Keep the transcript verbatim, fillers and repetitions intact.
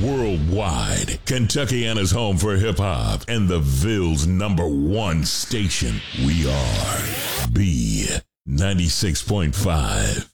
Worldwide, Kentuckiana's home for hip-hop and the Ville's number one station. We are B ninety-six point five.